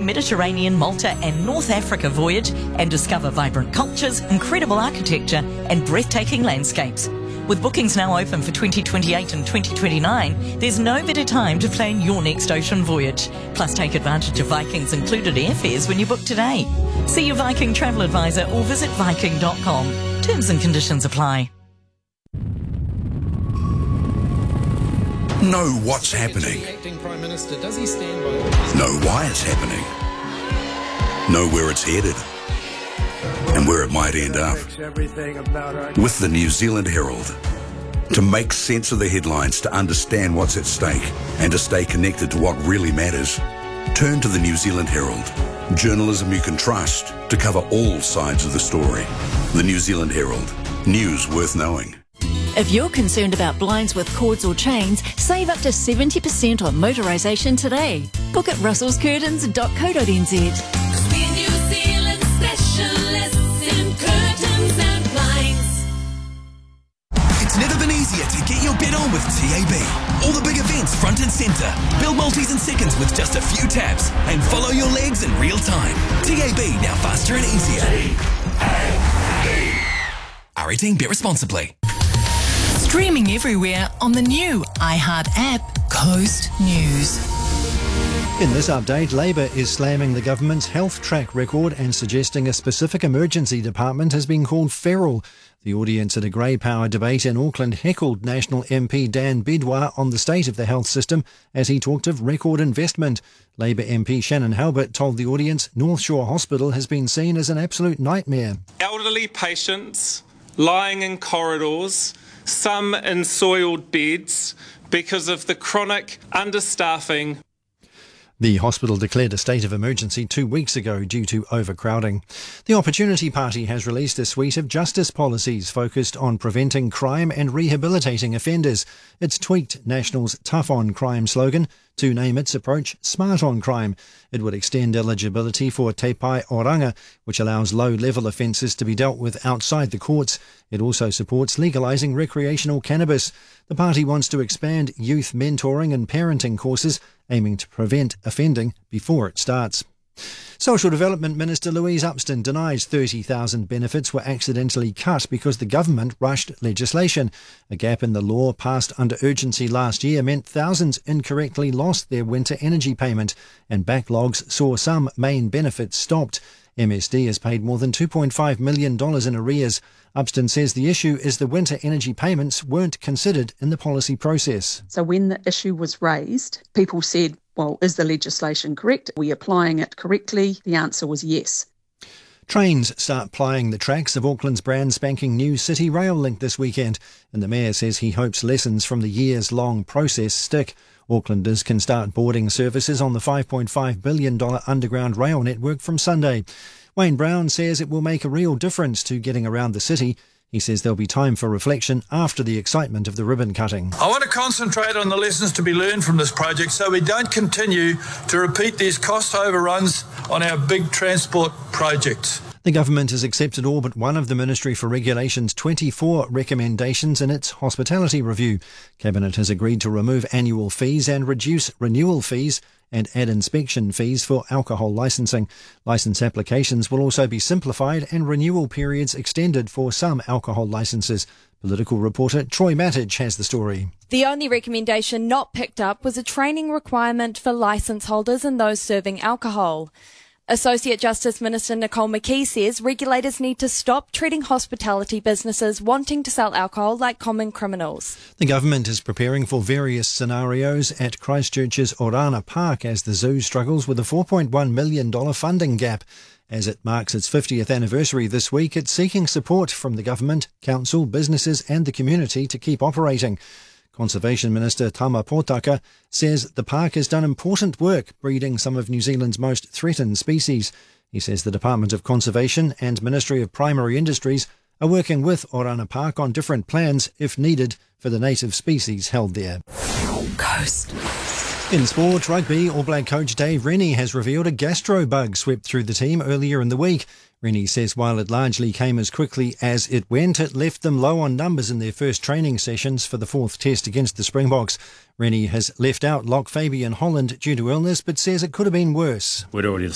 Mediterranean, Malta and North Africa voyage and discover vibrant cultures, incredible architecture and breathtaking landscapes. With bookings now open for 2028 and 2029, there's no better time to plan your next ocean voyage. Plus, take advantage of Viking's included airfares when you book today. See your Viking travel advisor or visit viking.com. Terms and conditions apply. Know what's happening. Know why it's happening. Know where it's headed and where it might end up. With the New Zealand Herald. To make sense of the headlines, to understand what's at stake and to stay connected to what really matters, turn to the New Zealand Herald. Journalism you can trust to cover all sides of the story. The New Zealand Herald. News worth knowing. If you're concerned about blinds with cords or chains, save up to 70% on motorisation today. Book at russellscurtains.co.nz. We're New Zealand specialists in curtains and blinds. It's never been easier to get your bet on with TAB. All the big events front and centre. Build multis in seconds with just a few taps and follow your legs in real time. TAB, now faster and easier. R18, bet responsibly. Streaming everywhere on the new iHeart app, Coast News. In this update, Labour is slamming the government's health track record and suggesting a specific emergency department has been called feral. The audience at a grey power debate in Auckland heckled National MP Dan Bidwar on the state of the health system as he talked of record investment. Labour MP Shannon Halbert told the audience North Shore Hospital has been seen as an absolute nightmare. Elderly patients lying in corridors, some in soiled beds because of the chronic understaffing. The hospital declared a state of emergency 2 weeks ago due to overcrowding. The Opportunity Party has released a suite of justice policies focused on preventing crime and rehabilitating offenders. It's tweaked National's Tough on Crime slogan to name its approach Smart on Crime. It would extend eligibility for Te Pai Oranga, which allows low-level offences to be dealt with outside the courts. It also supports legalising recreational cannabis. The party wants to expand youth mentoring and parenting courses, aiming to prevent offending before it starts. Social Development Minister Louise Upston denies 30,000 benefits were accidentally cut because the government rushed legislation. A gap in the law passed under urgency last year meant thousands incorrectly lost their winter energy payment, and backlogs saw some main benefits stopped. MSD has paid more than $2.5 million in arrears. Upston says the issue is the winter energy payments weren't considered in the policy process. So when the issue was raised, people said, well, is the legislation correct? Are we applying it correctly? The answer was yes. Trains start plying the tracks of Auckland's brand spanking new City Rail link this weekend, and the Mayor says he hopes lessons from the years-long process stick. Aucklanders can start boarding services on the $5.5 billion underground rail network from Sunday. Wayne Brown says it will make a real difference to getting around the city. He says there'll be time for reflection after the excitement of the ribbon cutting. I want to concentrate on the lessons to be learned from this project so we don't continue to repeat these cost overruns on our big transport projects. The government has accepted all but one of the Ministry for Regulation's 24 recommendations in its hospitality review. Cabinet has agreed to remove annual fees and reduce renewal fees and add inspection fees for alcohol licensing. Licence applications will also be simplified and renewal periods extended for some alcohol licences. Political reporter Troy Mattich has the story. The only recommendation not picked up was a training requirement for licence holders and those serving alcohol. Associate Justice Minister Nicole McKee says regulators need to stop treating hospitality businesses wanting to sell alcohol like common criminals. The government is preparing for various scenarios at Christchurch's Orana Park as the zoo struggles with a $4.1 million funding gap. As it marks its 50th anniversary this week, it's seeking support from the government, council, businesses and the community to keep operating. Conservation Minister Tama Potaka says the park has done important work breeding some of New Zealand's most threatened species. He says the Department of Conservation and Ministry of Primary Industries are working with Orana Park on different plans, if needed, for the native species held there. Coast. In sport, rugby, All Black coach Dave Rennie has revealed a gastro bug swept through the team earlier in the week. Rennie says while it largely came as quickly as it went, it left them low on numbers in their first training sessions for the fourth test against the Springboks. Rennie has left out Locke Fabian Holland due to illness, but says it could have been worse. We'd already